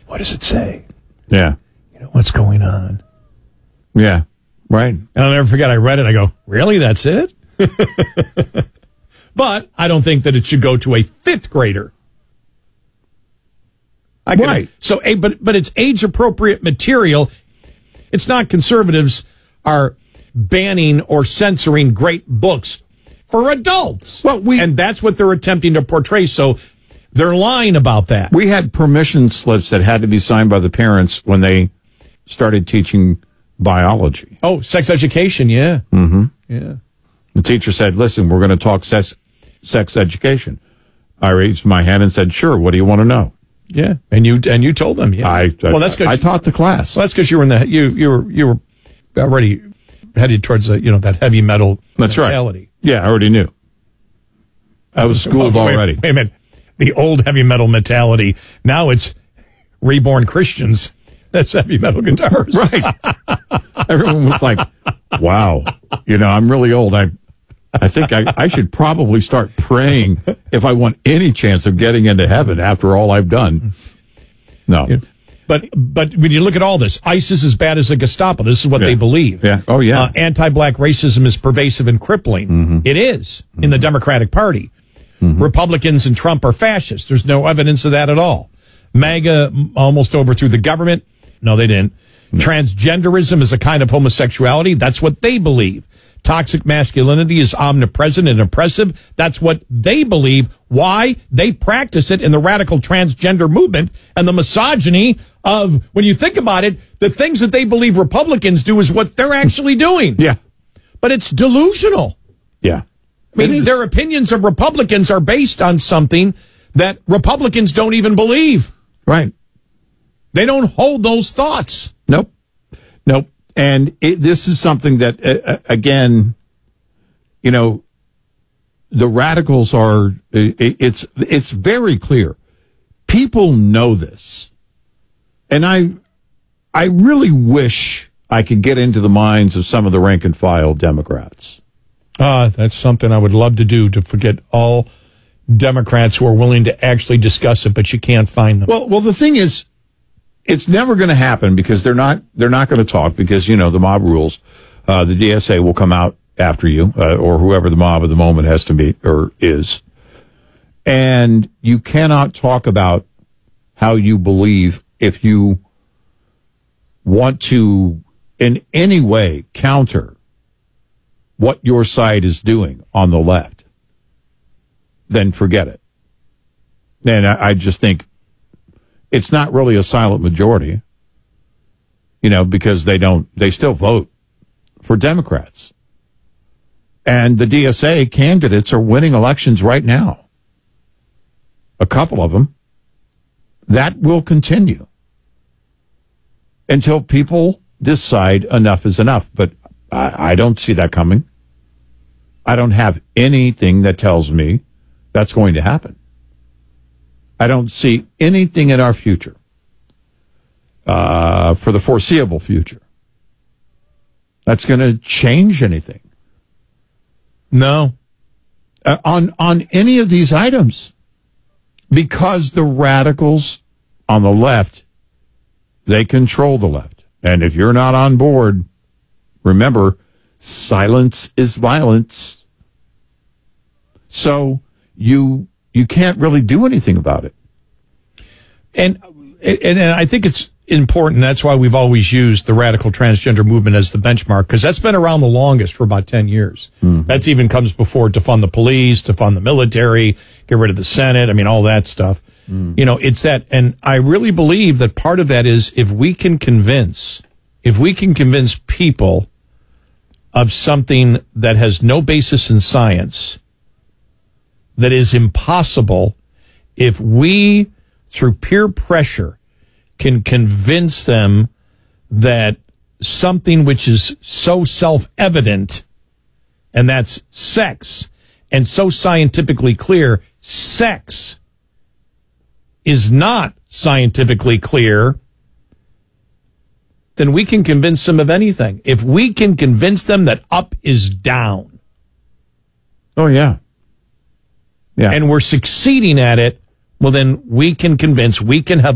what does it say? Yeah. You know, what's going on? Yeah. Right. And I'll never forget, I read it, I go, really, that's it? But I don't think that it should go to a fifth grader. Right. So, but it's age-appropriate material. It's not conservatives are banning or censoring great books for adults. Well, and that's what they're attempting to portray. So they're lying about that. We had permission slips that had to be signed by the parents when they started teaching biology. Oh, sex education, yeah. Mm-hmm. Yeah. The teacher said, listen, we're going to talk sex education. I raised my hand and said, sure, what do you want to know? Yeah. And you told them, yeah. That's because I taught the class. Well, that's because you were in you were already headed towards that heavy metal mentality. Right. Yeah, I already knew. I was schooled already. Wait a minute. The old heavy metal mentality. Now it's reborn Christians. That's heavy metal guitars. Right. Everyone was like, wow, I'm really old. I think I should probably start praying if I want any chance of getting into heaven after all I've done. No. Yeah. But when you look at all this, ICE is as bad as the Gestapo. This is what they believe. Yeah. Oh, yeah. Anti-black racism is pervasive and crippling. Mm-hmm. It is in the Democratic Party. Mm-hmm. Republicans and Trump are fascists. There's no evidence of that at all. MAGA almost overthrew the government. No, they didn't. No. Transgenderism is a kind of homosexuality. That's what they believe. Toxic masculinity is omnipresent and oppressive. That's what they believe. Why? They practice it in the radical transgender movement and the misogyny of, when you think about it, the things that they believe Republicans do is what they're actually doing. Yeah. But it's delusional. Yeah. I mean, their opinions of Republicans are based on something that Republicans don't even believe. Right. They don't hold those thoughts. Nope. And this is something that, again, the radicals are, it's very clear. People know this. And I really wish I could get into the minds of some of the rank and file Democrats. That's something I would love to do, to forget all Democrats who are willing to actually discuss it, but you can't find them. Well, the thing is, it's never going to happen because they're not going to talk because, the mob rules. The DSA will come out after you, or whoever the mob of the moment has to be or is. And you cannot talk about how you believe if you want to in any way counter what your side is doing on the left. Then forget it. And I just think it's not really a silent majority, because they still vote for Democrats. And the DSA candidates are winning elections right now. A couple of them. That will continue until people decide enough is enough. But I don't see that coming. I don't have anything that tells me that's going to happen. I don't see anything in our future, for the foreseeable future, that's going to change anything. No. On any of these items, because the radicals on the left, they control the left. And if you're not on board, remember, silence is violence. So you can't really do anything about it. And I think it's important. That's why we've always used the radical transgender movement as the benchmark, because that's been around the longest for about 10 years. Mm-hmm. That's even comes before to fund the police, to fund the military, get rid of the Senate. I mean, all that stuff. Mm. It's that. And I really believe that part of that is if we can convince people of something that has no basis in science, that is impossible, if we, through peer pressure, can convince them that something which is so self-evident, and that's sex, and so scientifically clear, sex is not scientifically clear, then we can convince them of anything. If we can convince them that up is down. Oh, yeah. Yeah. And we're succeeding at it, well, then we can have